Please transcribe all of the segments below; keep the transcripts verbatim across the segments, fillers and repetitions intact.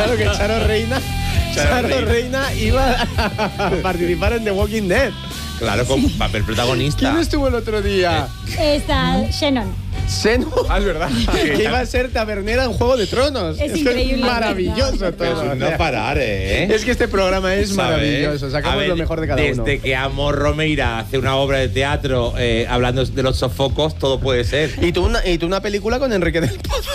claro que Charo Reina, Charo, Charo Reina. Reina iba a participar en The Walking Dead. Claro, con papel protagonista. ¿Quién estuvo el otro día? Está Shannon. Shannon. Ah, es verdad. Que iba a ser tabernera en Juego de Tronos. Es, es increíble. Que es maravilloso todo. No parar, ¿eh? Es que este programa es ¿sabes? Maravilloso. Sacamos ver, lo mejor de cada desde uno. Desde que Amos Romeira hace una obra de teatro eh, hablando de los sofocos, todo puede ser. ¿Y tú una, y tú una película con Enrique del Pozo?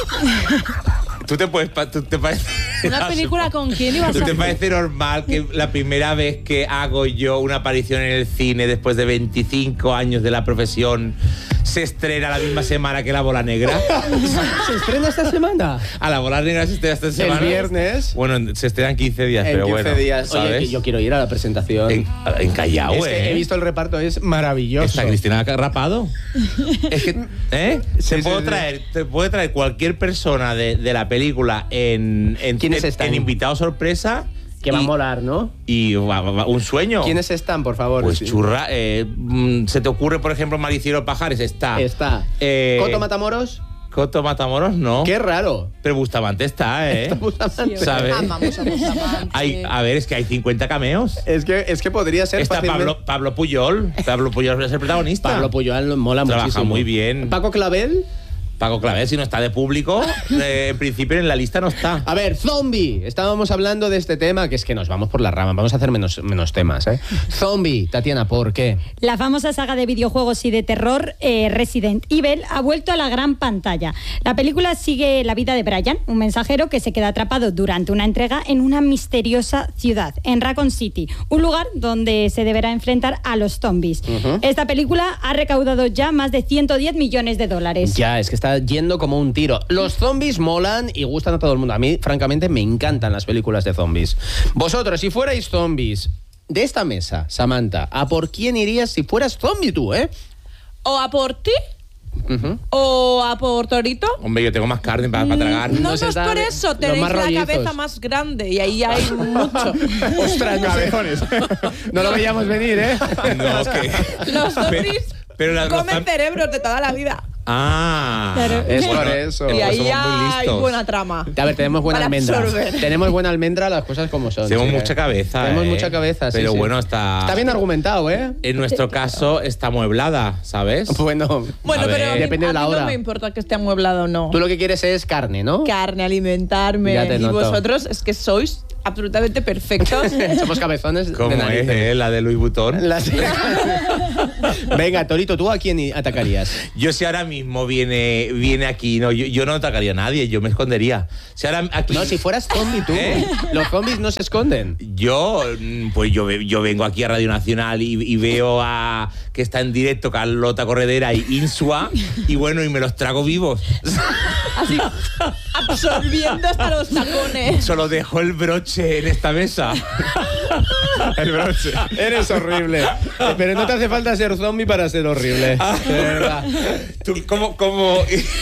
¿Tú te, puedes, tú te parece, ¿Una película con quién ibas a ¿Tú te hacer? parece normal que la primera vez que hago yo una aparición en el cine después de veinticinco años de la profesión se estrena la misma semana que La Bola Negra? ¿Se estrena esta semana? A La Bola Negra se estrena esta semana. El viernes. Bueno, se estrena en quince días, en pero quince bueno. días. ¿sabes? Oye, que yo quiero ir a la presentación. En, en Callao, es que ¿eh? he visto el reparto, es maravilloso. ¿Está Cristina Rapado? Es que, ¿eh? Sí, te, puedo sí, sí. traer, te puede traer cualquier persona de, de la película en, en, ¿Quiénes en, están? en invitado sorpresa. Que va y, a molar, ¿no? Y va, va, va, un sueño. ¿Quiénes están, por favor? Pues Sí. churra. Eh, mm, ¿Se te ocurre, por ejemplo, Maricielo Pajares? Está. Está. Eh, ¿Coto Matamoros? Coto Matamoros, no. Qué raro. Pero Bustamante está, ¿eh? Está Bustamante. ¿Sabes? Amamos a Bustamante. Hay, a ver, es que hay cincuenta cameos. Es que, es que podría ser Está fácilmente- Pablo, Pablo Puyol. Pablo Puyol es el protagonista. Pablo Puyol mola Trabaja muchísimo. muy bien. Paco Clavel. Paco Clavel, si no está de público, eh, en principio en la lista no está. A ver, Zombie. Estábamos hablando de este tema, que es que nos vamos por la rama. Vamos a hacer menos, menos temas, ¿eh? Zombie, Tatiana, ¿por qué? La famosa saga de videojuegos y de terror eh, Resident Evil ha vuelto a la gran pantalla. La película sigue la vida de Brian, un mensajero que se queda atrapado durante una entrega en una misteriosa ciudad, en Raccoon City, un lugar donde se deberá enfrentar a los zombies. Uh-huh. Esta película ha recaudado ya más de ciento diez millones de dólares. Ya, es que está yendo como un tiro. Los zombies molan y gustan a todo el mundo. A mí, francamente, me encantan las películas de zombies. Vosotros, si fuerais zombies de esta mesa, Samantha, ¿a por quién irías si fueras zombie tú, eh? ¿O a por ti? Uh-huh. ¿O a por Torito? Hombre, yo tengo más carne para, para tragar. No, No no se es sabe. por eso, Los tenéis más la rollizos. cabeza más grande y ahí hay mucho. Ostras, no, sé. No lo veíamos venir, ¿eh? No, que... Los zombies pero la- comen los- cerebros de toda la vida. Ah. Claro. Es por Bueno, eso. Y ahí somos muy hay listos. buena trama. A ver, tenemos buena Para almendra. absorber. Tenemos buena almendra, las cosas como son. Tenemos sí, mucha eh. cabeza, Tenemos ¿eh? mucha cabeza, sí. Pero sí. bueno, está... Está bien argumentado, ¿eh? En nuestro caso está mueblada, ¿sabes? Bueno, Bueno, A pero ver. a mí- Depende de a la mí hora. no me importa que esté amueblado o no. tú lo que quieres es carne, ¿no? Carne, alimentarme. Ya te Y noto. vosotros es que sois absolutamente perfectos. Somos cabezones ¿Cómo de es, narices. eh? La de Louis Vuitton. Las- Venga, Torito, ¿tú a quién atacarías? Yo si ahora mismo viene, viene aquí, no, yo, yo no atacaría a nadie, yo me escondería. Si ahora aquí... No, si fueras zombie tú. ¿Eh? Los zombies no se esconden. Yo, mm, pues yo, ve- yo vengo aquí a Radio Nacional y, y veo a que está en directo Carlota Corredera y Insua y bueno, y me los trago vivos. Así, absorbiendo hasta los tacones. Solo dejo el broche en esta mesa. El broche. Eres horrible. Pero no te hace falta ser zombie para ser horrible. De verdad. Tú, como, como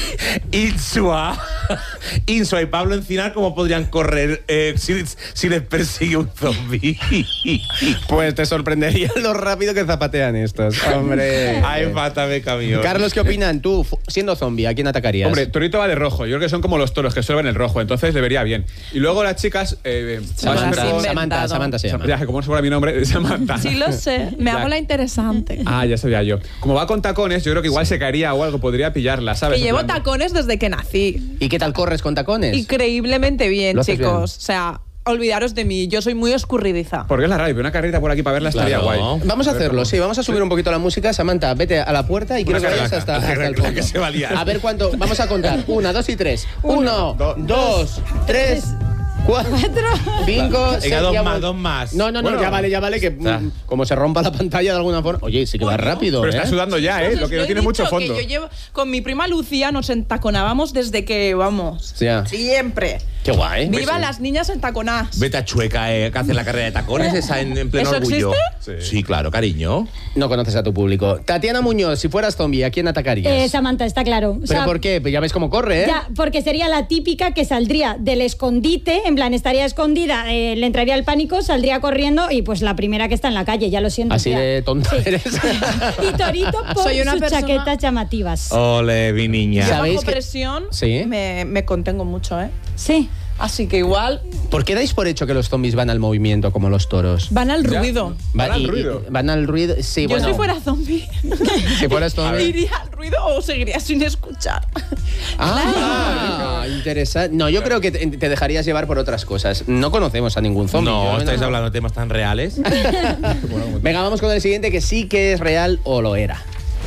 Insua, Insua y Pablo Encinar, ¿cómo podrían correr eh, si, si les persigue un zombie? Pues te sorprendería lo rápido que zapatean estos. Hombre. Ay, mátame, camión. Carlos, ¿qué opinan? Tú, fu- siendo zombie, ¿a quién atacarías? Hombre, Torito va de rojo. Yo creo que son como los toros que suelen el rojo, entonces le vería bien. Y luego las chicas. Eh, Se las Samantha, has Samantha, inventado. Samantha se llama. ya que como no se fuera mi nombre, Samantha. Sí lo sé, me Ya. hago la interesante. Ah, ya sabía yo. Como va con tacones, yo creo que igual se caería o algo, podría pillarla, ¿sabes? Que En llevo plan de- tacones desde que nací. ¿Y qué tal corres con tacones? Increíblemente bien, ¿Lo haces chicos. bien? O sea, olvidaros de mí, yo soy muy escurridiza. Porque es la radio, pero una carrera por aquí para verla estaría Claro. guay. Vamos a hacerlo, sí, vamos a subir un poquito la música. Samantha, vete a la puerta y quiero que vayas hasta, hasta el Claro fondo. que se va a liar. A ver cuánto, vamos a contar. Una, dos y tres. Uno, do- dos, tres, cuatro, cinco, seis. Venga, dos ya más, vol- dos más. No, no, no, Bueno. ya vale, ya vale, que Ya. mm, como se rompa la pantalla de alguna forma. Oye, sí que va rápido, Pero ¿eh? está sudando ya, ¿eh? Os Lo que no he tiene dicho, mucho fondo. Que yo llevo, con mi prima Lucía nos entaconábamos desde que, vamos, Ya. siempre. Qué guay. ¡Viva las niñas entaconadas! Vete a Chueca, eh, que hace la carrera de tacones, esa en, en pleno ¿Eso orgullo. existe? Sí. claro, cariño. No conoces a tu público. Tatiana Muñoz, si fueras zombie, ¿a quién atacarías? Eh, Samantha, está claro. O ¿Pero sea, por qué? Pues ya ves cómo corre, ¿eh? Ya, porque sería la típica que saldría del escondite, en plan, estaría escondida, eh, le entraría el pánico, saldría corriendo y pues la primera que está en la calle, ya lo siento. Así tía. de tonta Sí. eres. Y Torito por Soy una sus persona- chaquetas llamativas. Ole, mi niña. ¿Sabéis Bajo que- presión Sí. me, me contengo mucho, ¿eh? Sí. Así que igual ¿Por qué dais por hecho que los zombies van al movimiento como los toros? van al Ya. ruido. Van al y- y- ruido. Van al ruido. Sí, Yo bueno. si fuera zombie, Si fueras zombie. iría al ruido o seguiría sin escuchar. Ah, interesante. No, yo creo que te, te dejarías llevar por otras cosas. No conocemos a ningún zombie. No, Yo estáis no- hablando de temas tan reales. Venga, vamos con el siguiente que sí que es real o lo era.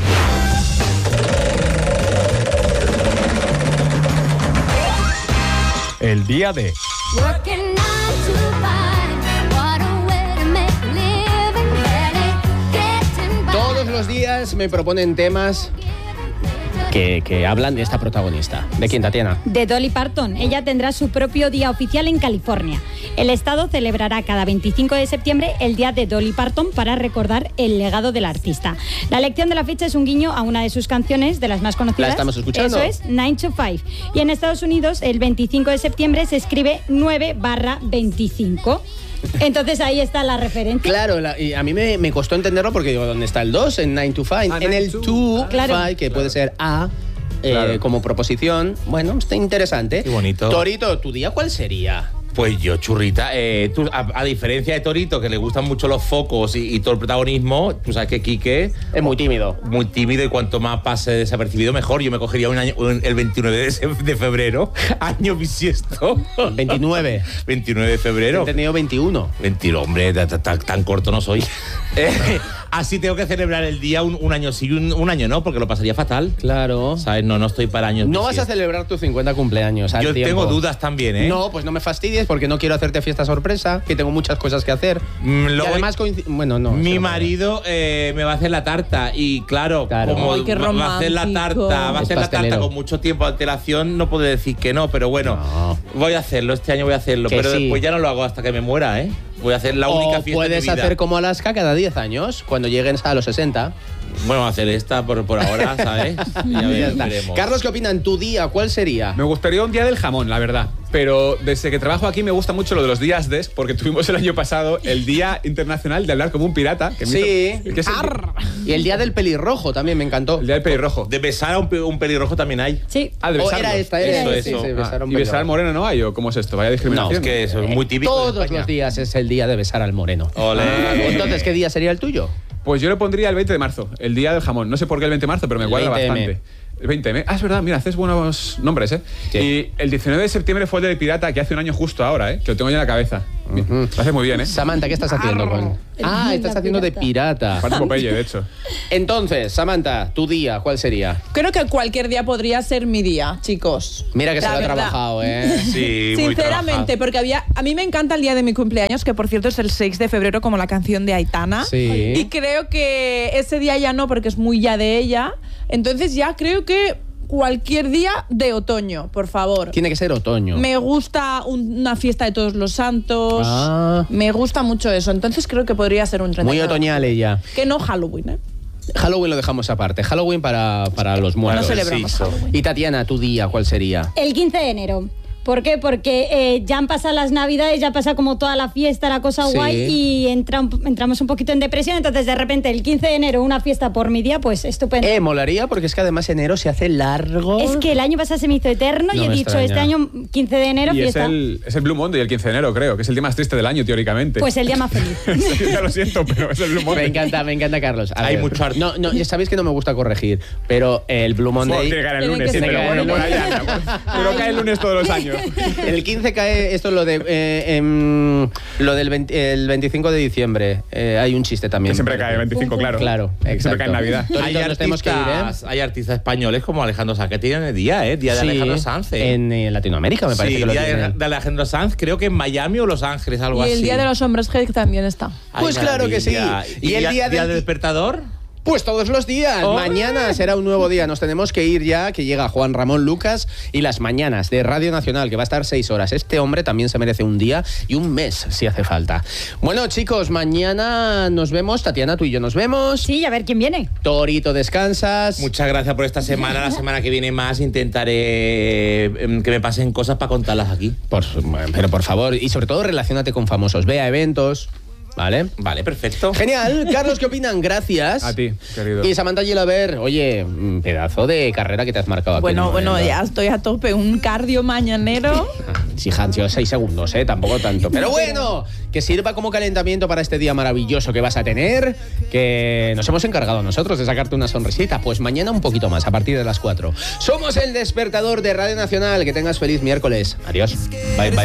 El día de... Working nine to five, what a way to make a living, barely getting by. Todos los días me proponen temas que, que hablan de esta protagonista. ¿De quién, Tatiana? De Dolly Parton. Ella tendrá su propio día oficial en California. El Estado celebrará cada veinticinco de septiembre el Día de Dolly Parton para recordar el legado del artista. La elección de la fecha es un guiño a una de sus canciones, de las más conocidas. ¿La estamos escuchando? Eso es, nine to five. Y en Estados Unidos, el veinticinco de septiembre se escribe nueve barra veinticinco. Entonces ahí está la referencia. Claro, la- y a mí me, me costó entenderlo porque digo, ¿dónde está el dos? En nine to five. Ah, en nine el to- two, ah, claro. five, que puede ser A. eh, Claro. como proposición. Bueno, está interesante. Qué bonito. Torito, ¿tu día cuál sería? Pues yo, churrita, eh, tú, a, a diferencia de Torito, que le gustan mucho los focos y, y todo el protagonismo, tú sabes que Quique Es muy tímido. muy tímido y cuanto más pase desapercibido mejor. Yo me cogería un año, un- el veintinueve de, se- de febrero, año bisiesto. veintinueve. veintinueve de He febrero. entendido veintiuno. Mentira, hombre, ta- ta- ta- tan corto no soy. Eh, así tengo que celebrar el día un, un año sí y un, un año no, porque lo pasaría fatal. Claro. ¿Sabes? No, no estoy para años No vas a bisiestos. celebrar tu cincuenta cumpleaños al Yo tiempo. tengo dudas también, ¿eh? No, pues no me fastidies porque no quiero hacerte fiesta sorpresa, que tengo muchas cosas que hacer. Mm, y luego- además coinci- bueno, no. Mi eso no. marido eh, me va a hacer la tarta y claro, Claro. como Ay, qué va va a hacer la romántico. tarta, va a Es hacer la tarta pastelero. con mucho tiempo de antelación, no puedo decir que no, pero bueno, No. voy a hacerlo, este año voy a hacerlo, Que pero sí. después ya no lo hago hasta que me muera, ¿eh? Voy a hacer la única O fiesta puedes de mi vida. hacer como Alaska cada diez años, cuando lleguen a los sesenta. Bueno, voy a hacer esta por, por ahora, ¿sabes? Y ya Ya ve- está. veremos. Carlos, ¿qué opinan? ¿Tu día cuál sería? Me gustaría un día del jamón, la verdad. Pero desde que trabajo aquí me gusta mucho lo de los días des, porque tuvimos el año pasado el Día Internacional de Hablar como un pirata. Que me Sí. hizo- que es el, Y el día del pelirrojo también me encantó. el Día del pelirrojo. De besar a un, pe- un pelirrojo también hay. Sí. Ah, de O besarlo. era esta, era Eso, esta, eso. sí, sí, Ah, besar a un ¿Y besar al pelirrojo. moreno no hay o cómo es esto? Vaya discriminación. No, es que eso es muy típico de Todos España. los días es el día de besar al moreno. Olé. Entonces, ¿qué día sería el tuyo? Pues yo le pondría el veinte de marzo, el Día del Jamón. No sé por qué el veinte de marzo, pero me El cuadra veinte eme. bastante. El veinte eme. Ah, es verdad, mira, haces buenos nombres, ¿eh? Sí. Y el diecinueve de septiembre fue el del pirata, que hace un año justo ahora, ¿eh? Que lo tengo ya en la cabeza. Lo hace muy bien, ¿eh? Samantha, ¿qué estás haciendo con...? Ah, La estás haciendo de pirata. Aparte Popeye, de hecho. Entonces, Samantha, ¿tu día cuál sería? Creo que cualquier día podría ser mi día, chicos. Mira que se La lo ha verdad. trabajado, ¿eh? Sí, muy Sinceramente, trabajado. porque había, a mí me encanta el día de mi cumpleaños, que por cierto es el seis de febrero, como la canción de Aitana. Sí. Y creo que ese día ya no, porque es muy ya de ella. Entonces ya creo que cualquier día de otoño, por favor. Tiene que ser otoño. Me gusta un- una fiesta de todos los santos. Ah. Me gusta mucho eso. Entonces creo que podría ser un treinta y Muy nueve. otoñal ella. Que no Halloween, ¿eh? Halloween lo dejamos aparte. Halloween para, para los muertos. No celebramos Sí. Halloween. Y Tatiana, ¿tu día cuál sería? El quince de enero. ¿Por qué? Porque eh, ya han pasado las navidades, ya pasa como toda la fiesta, la cosa Sí. guay, y entra un- entramos un poquito en depresión. Entonces, de repente, el quince de enero, una fiesta por mi día, pues estupendo. Eh, molaría porque es que además enero se hace largo. Es que el año pasado se me hizo eterno No y he me dicho, extraña. este año, quince de enero, Y es fiesta. el, es el Blue Monday, el quince de enero, creo, que es el día más triste del año, teóricamente. Pues el día más feliz. Ya lo siento, pero es el Blue Monday. Me encanta, me encanta, Carlos. A Hay ver, mucho arte. No, no, ya sabéis que no me gusta corregir, pero el Blue Bueno, Monday. tiene que caer el Tiene lunes, que sí, ser pero el bueno, por lunes. ahí anda, pues. Pero cae el lunes todos los años. El quince cae esto lo de eh, em, lo del veinte el veinticinco de diciembre. Eh, hay un chiste también. Que siempre cae el veinticinco, claro. Claro, exacto. Siempre cae en Navidad. Toritos, nos tenemos que ir, ¿eh? hay artistas españoles como Alejandro Sanz que tienen el día, ¿eh? Día de Sí, Alejandro Sanz. ¿eh? en eh, Latinoamérica me parece sí, que lo día de, tienen. de Alejandro Sanz, creo que en Miami o Los Ángeles, algo Y así. el día de los hombres G también está. Ay, Pues claro que sí. maravilla. Y el día del- del despertador. Pues todos los días. ¡Oh! Mañana será un nuevo día. Nos tenemos que ir ya, que llega Juan Ramón Lucas y las mañanas de Radio Nacional, que va a estar seis horas. Este hombre también se merece un día y un mes, si hace falta. Bueno, chicos, mañana nos vemos. Tatiana, tú y yo nos vemos. Sí, a ver quién viene. Torito, descansas. Muchas gracias por esta semana. La semana que viene más intentaré em, que me pasen cosas para contarlas aquí. Por- pero por favor, y sobre todo relaciónate con famosos. Ve a eventos. ¿vale? Vale, perfecto. Genial. Carlos, ¿qué opinan? Gracias. A ti, querido. Y Samantha Gilaber, oye, mm, pedazo de carrera que te has marcado aquí. Bueno, en bueno, Morena. ya estoy a tope. Un cardio mañanero. Sí, han sido seis segundos, ¿eh? Tampoco tanto. Pero bueno, que sirva como calentamiento para este día maravilloso que vas a tener, que nos hemos encargado nosotros de sacarte una sonrisita. Pues mañana un poquito más, a partir de las cuatro. Somos el despertador de Radio Nacional. Que tengas feliz miércoles. Adiós. Bye, bye.